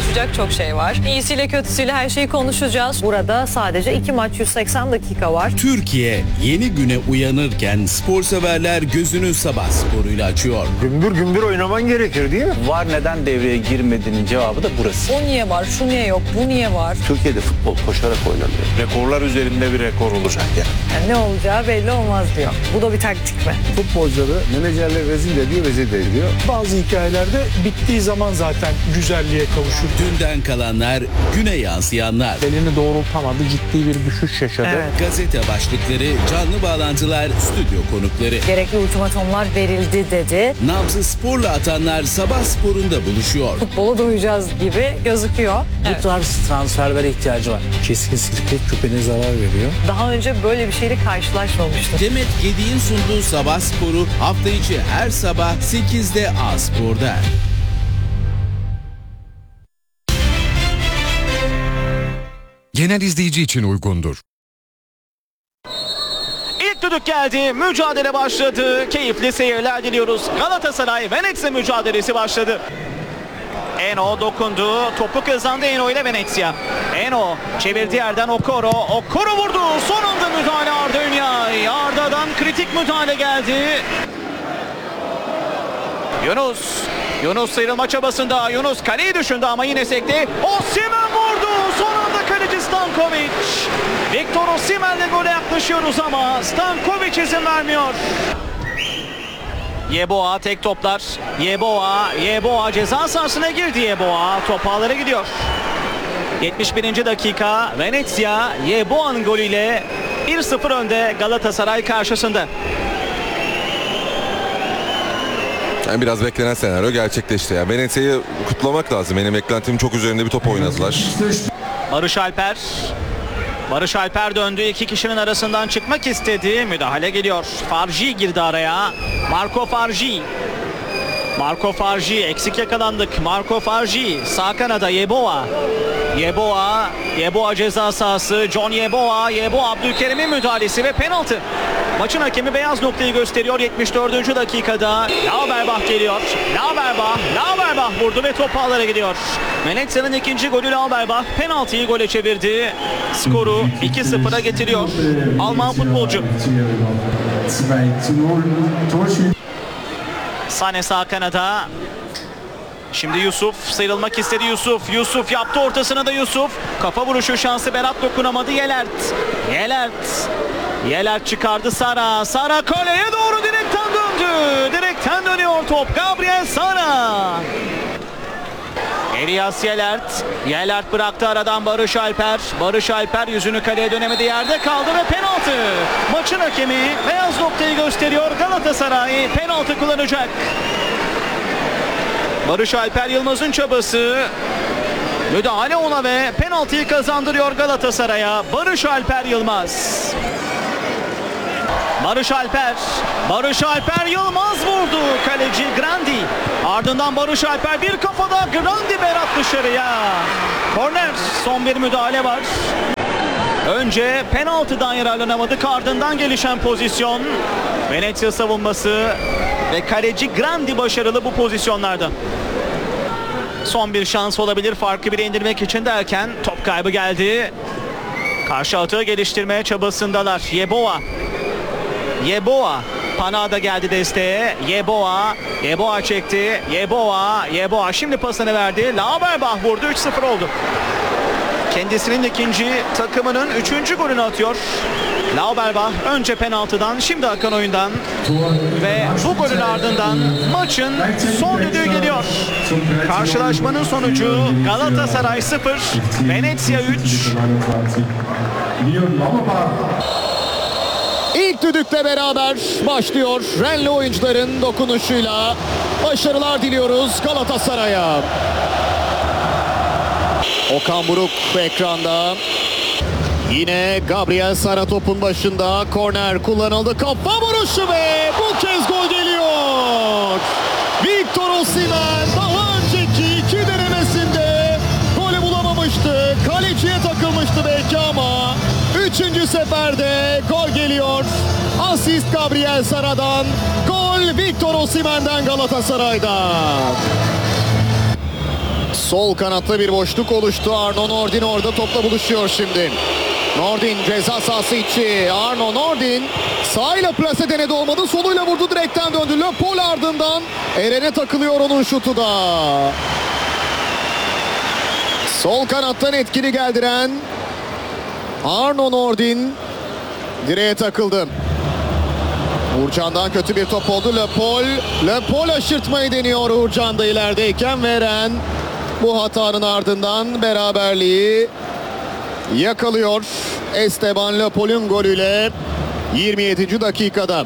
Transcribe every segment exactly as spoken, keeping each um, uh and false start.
konuşacak çok şey var. İyisiyle kötüsüyle her şeyi konuşacağız. Burada sadece iki maç yüz seksen dakika var. Türkiye yeni güne uyanırken spor severler gözünü sabah sporuyla açıyor. Gümbür gümbür oynaman gerekir değil mi? VAR neden devreye girmediğinin cevabı da burası. O niye var, şu niye yok, bu niye var? Türkiye'de futbol koşarak oynanıyor. Rekorlar üzerinde bir rekor olacak yani. Yani ne olacağı belli olmaz diyor. Bu da bir taktik mi? Futbolcuları menajerler rezil ediyor, rezil ediyor. Bazı hikayelerde bittiği zaman zaten güzelliğe kavuşur. Dünden kalanlar, güne yansıyanlar. Elini doğrultamadı, ciddi bir düşüş yaşadı. Evet. Gazete başlıkları, canlı bağlantılar, stüdyo konukları. Gerekli ultimatomlar verildi dedi. Nabzı sporla atanlar sabah sporunda buluşuyor. Futbola doyacağız gibi gözüküyor. Bu tarz transferlere ihtiyacı var. Keskin sirke küpene zarar veriyor. Daha önce böyle bir şeyle karşılaşmamıştım. Demet Gedi'nin sunduğu sabah sporu hafta içi her sabah sekizde A Spor'da. Genel izleyici için uygundur. İlk düdük geldi. Mücadele başladı. Keyifli seyirler diliyoruz. Galatasaray Venezia mücadelesi başladı. Eno dokundu. Topu kazandı Eno ile Venezia. Eno çevirdi yerden Okoro. Okoro vurdu. Son anda müdahale Arda Ünyay. Arda'dan kritik müdahale geldi. Yunus. Yunus sıyrılma çabasında. Yunus kaleyi düşündü ama yine sekti. Osimhen vurdu. Son anda kaleci Stankovic. Victor Osimhen'le gole yaklaşıyoruz ama Stankovic izin vermiyor. Yeboah tek toplar. Yeboah, Yeboah ceza sahasına girdi Yeboah. Top ağlara gidiyor. yetmiş birinci dakika Venezia Yeboah'ın golüyle bir sıfır önde Galatasaray karşısında. Yani biraz beklenen senaryo gerçekleşti. Yani Venezia'yı kutlamak lazım. Benim beklentimin çok üzerinde bir top oynadılar. Barış Alper. Barış Alper döndü. İki kişinin arasından çıkmak istedi. Müdahale geliyor. Farji girdi araya. Marco Farji. Marco Farji eksik yakalandık. Marco Farji sağ kanada Yeboah. Yeboah, Yeboah ceza sahası. John Yeboah, Yeboah Abdülkerim'in müdahalesi ve penaltı. Maçın hakemi beyaz noktayı gösteriyor yetmiş dördüncü dakikada. Lauberbach geliyor. Lauberbach, Lauberbach vurdu ve top ağlara gidiyor. Venezia'nın ikinci golü Lauberbach penaltıyı gole çevirdi. Skoru iki sıfıra getiriyor Alman futbolcu. Sane sağ kanada. Şimdi Yusuf sıyrılmak istedi Yusuf. Yusuf yaptı ortasına da Yusuf. Kafa vuruşu şansı Berat dokunamadı Yelert. Yelert. Yelert çıkardı Sara. Sara kaleye doğru direkten döndü. Direkten dönüyor top. Gabriel Sara. Elias Yelert. Yelert bıraktı aradan Barış Alper. Barış Alper yüzünü kaleye dönemedi. Yerde kaldı ve penaltı. Maçın hakemi beyaz noktayı gösteriyor. Galatasaray penaltı kullanacak. Barış Alper Yılmaz'ın çabası. Müdahale ona ve penaltıyı kazandırıyor Galatasaray'a. Barış Alper Yılmaz. Barış Alper. Barış Alper Yılmaz vurdu. Kaleci Grandi. Ardından Barış Alper bir kafada Grandi Berat dışarıya. Korner. Son bir müdahale var. Önce penaltıdan yararlanamadık. Ardından gelişen pozisyon. Venezia savunması ve kaleci Grandi başarılı bu pozisyonlarda. Son bir şans olabilir farkı bire indirmek için derken top kaybı geldi. Karşı atığı geliştirmeye çabasındalar. Yeboah. Yeboah. Panada geldi desteğe. Yeboah. Yeboah çekti. Yeboah. Yeboah şimdi pasını verdi. Lauberbach vurdu. üç sıfır oldu. Kendisinin ikinci, takımının üçüncü golünü atıyor. Lauberbach önce penaltıdan, şimdi akan oyundan ve bu golün ardından maçın son düdüğü geliyor. Karşılaşmanın sonucu Galatasaray sıfır, Venezia üç. İlk düdükle beraber başlıyor. Renli oyuncuların dokunuşuyla başarılar diliyoruz Galatasaray'a. Okan Buruk ekranda. Yine Gabriel Sara topun başında. Korner kullanıldı. Kafa vuruşu ve bu kez gol geliyor. Victor Osimhen daha önceki iki denemesinde golü bulamamıştı. Kaleciye takılmıştı belki ama üçüncü seferde gol geliyor. Asist Gabriel Sara'dan. Gol Victor Osimhen'den Galatasaray'da. Sol kanatta bir boşluk oluştu. Arno Nordin orada topla buluşuyor şimdi. Nordin ceza sahası içi. Arno Nordin sağıyla plase denedi, olmadı. Soluyla vurdu, direkten döndü. Le Paul ardından Eren'e takılıyor onun şutu da. Sol kanattan etkili geldiren Arno Nordin direğe takıldı. Uğurcan'dan kötü bir top oldu. Le Paul, Le Paul aşırtmayı deniyor Uğurcan'da ilerideyken. Eren bu hatanın ardından beraberliği yakalıyor. Esteban Le Paul'un golüyle yirmi yedinci dakikada.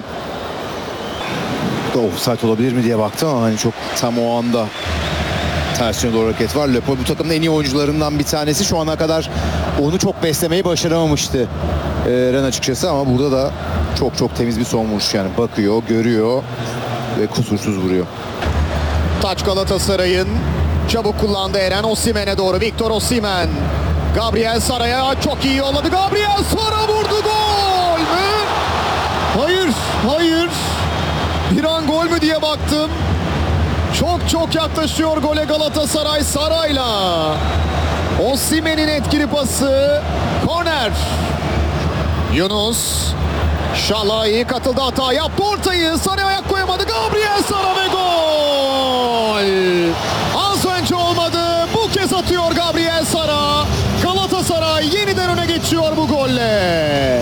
Offside olabilir mi diye baktım ama hani çok tam o anda tersine doğru hareket var. Le Paul bu takımın en iyi oyuncularından bir tanesi. Şu ana kadar onu çok beslemeyi başaramamıştı ee, Eren açıkçası, ama burada da çok çok temiz bir son vuruş, yani bakıyor, görüyor ve kusursuz vuruyor. Taç Galatasaray'ın, çabuk kullandı Eren. Osimhen'e doğru Victor Osimhen. Gabriel Sara'ya çok iyi yolladı. Gabriel Sara vurdu, gol mü? Hayır, hayır. Bir an gol mü diye baktım. Çok çok yaklaşıyor gole Galatasaray Sara'yla. Osimhen'in etkili pası. Korner. Yunus. Şalai katıldı, hata yaptı, ortayı Sara'ya ayak koyamadı. Gabriel Sara ve gol. Az önce olmadı. Bu kez atıyor Gabriel Sara. Galatasaray yeniden öne geçiyor bu golle.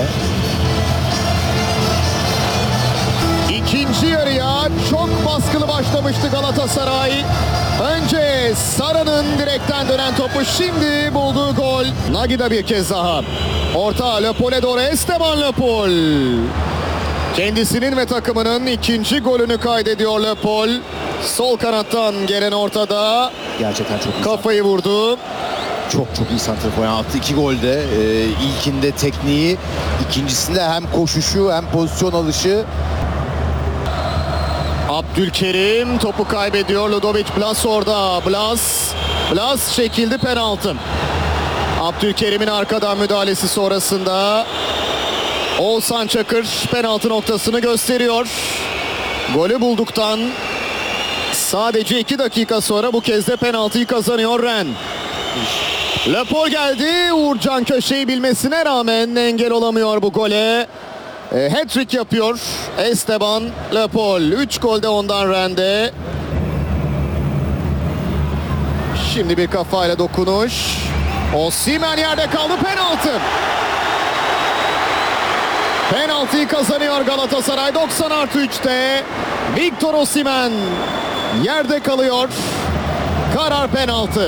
İkinci yarıya çok baskılı başlamıştı Galatasaray. Önce Sara'nın direkten dönen topu, şimdi bulduğu gol. Nagida bir kez daha. Orta Le Paul'e doğru Esteban Le Paul. Kendisinin ve takımının ikinci golünü kaydediyor Le Paul. Sol kanattan gelen ortada. Gerçekten çok iyi. Kafayı vurdu. Çok çok iyi santrafor. Yani attı iki golde. Ee, ilkinde tekniği, ikincisinde hem koşuşu hem pozisyon alışı. Abdülkerim topu kaybediyor. Ludovic Blas orada. Blas. Blas çekildi, penaltı. Abdülkerim'in arkadan müdahalesi sonrasında Oğuzhan Çakır penaltı noktasını gösteriyor. Golü bulduktan sadece iki dakika sonra bu kez de penaltıyı kazanıyor Ren. Le Paul geldi. Uğurcan köşeyi bilmesine rağmen engel olamıyor bu gole. E, hat-trick yapıyor Esteban Le Paul. üç golde ondan Ren'de. Şimdi bir kafayla dokunuş. Osimhen yerde kaldı, penaltı. Penaltıyı kazanıyor Galatasaray doksan artı üçte. Victor Osimhen yerde kalıyor. Karar penaltı.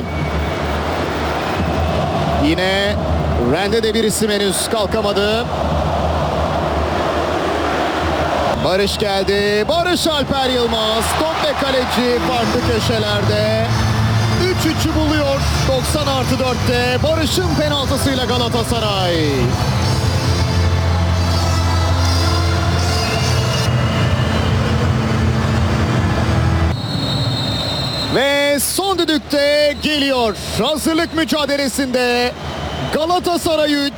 Yine Ren'de de bir isim henüz kalkamadı. Barış geldi. Barış Alper Yılmaz. Top ve kaleci farklı köşelerde. üç üçü buluyor doksan artı dörtte. Barış'ın penaltısıyla Galatasaray. Ve son düdükte geliyor. Hazırlık mücadelesinde Galatasaray üç,